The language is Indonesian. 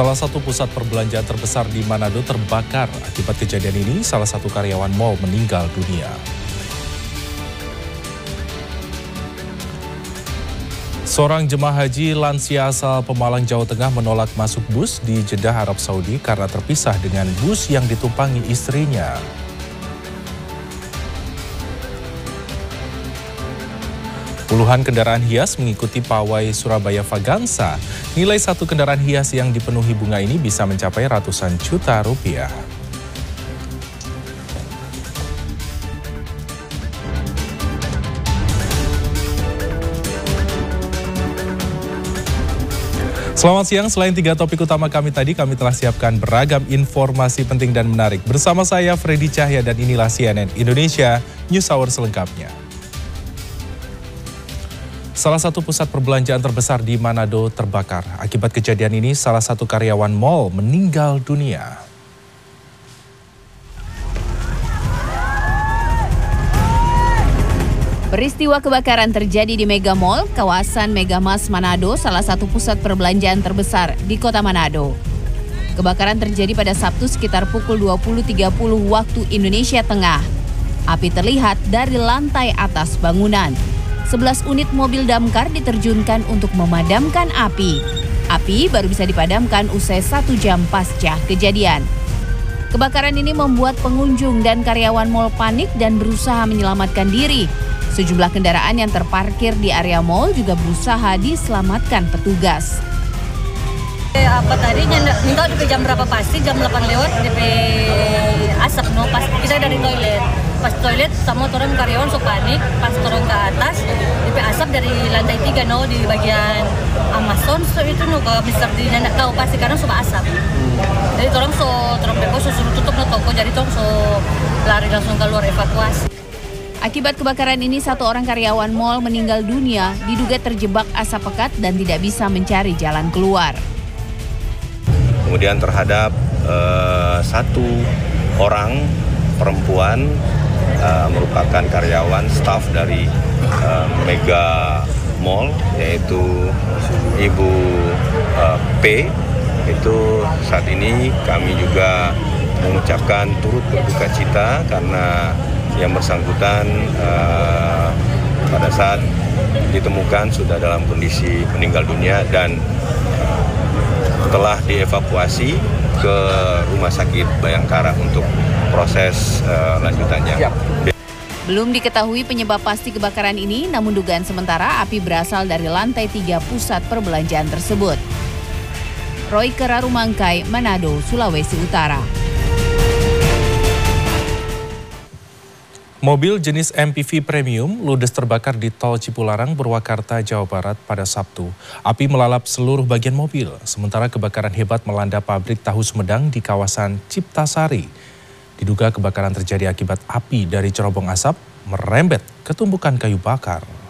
Salah satu pusat perbelanjaan terbesar di Manado terbakar. Akibat kejadian ini, salah satu karyawan mal meninggal dunia. Seorang jemaah haji lansia asal Pemalang, Jawa Tengah menolak masuk bus di Jeddah, Arab Saudi karena terpisah dengan bus yang ditumpangi istrinya. Puluhan kendaraan hias mengikuti pawai Surabaya Vagansa. Nilai satu kendaraan hias yang dipenuhi bunga ini bisa mencapai ratusan juta rupiah. Selamat siang, selain 3 topik utama kami tadi, kami telah siapkan beragam informasi penting dan menarik. Bersama saya, Freddy Cahya, dan inilah CNN Indonesia News Hour selengkapnya. Salah satu pusat perbelanjaan terbesar di Manado terbakar. Akibat kejadian ini, salah satu karyawan mal meninggal dunia. Peristiwa kebakaran terjadi di Mega Mall, kawasan Megamas Manado, salah satu pusat perbelanjaan terbesar di kota Manado. Kebakaran terjadi pada Sabtu sekitar pukul 20.30 waktu Indonesia Tengah. Api terlihat dari lantai atas bangunan. 11 unit mobil damkar diterjunkan untuk memadamkan api. Api baru bisa dipadamkan usai 1 jam pasca kejadian. Kebakaran ini membuat pengunjung dan karyawan mal panik dan berusaha menyelamatkan diri. Sejumlah kendaraan yang terparkir di area mal juga berusaha diselamatkan petugas. Apa tadi nggak di jam berapa pasti jam 8 lewat DP asap no pas kita dari toilet sama turun karyawan so panik pas turun ke atas DP asap dari lantai 3 no di bagian Amazon so itu no ke besar di nggak tahu pasti karena suka asap. Jadi turun beko suruh tutup no toko jadi turun lari langsung keluar evakuasi. Akibat kebakaran ini, 1 orang karyawan mal meninggal dunia, diduga terjebak asap pekat dan tidak bisa mencari jalan keluar. Kemudian terhadap 1 orang perempuan merupakan karyawan staf dari Mega Mall, yaitu Ibu P. Itu saat ini kami juga mengucapkan turut berduka cita karena yang bersangkutan pada saat ditemukan sudah dalam kondisi meninggal dunia dan telah dievakuasi ke Rumah Sakit Bayangkara untuk proses lanjutannya. Belum diketahui penyebab pasti kebakaran ini, namun dugaan sementara api berasal dari lantai 3 pusat perbelanjaan tersebut. Roy Kerarumangkai, Manado, Sulawesi Utara. Mobil jenis MPV premium ludes terbakar di Tol Cipularang, Purwakarta, Jawa Barat pada Sabtu. Api melalap seluruh bagian mobil, sementara kebakaran hebat melanda pabrik tahu Sumedang di kawasan Ciptasari. Diduga kebakaran terjadi akibat api dari cerobong asap merembet ke tumpukan kayu bakar.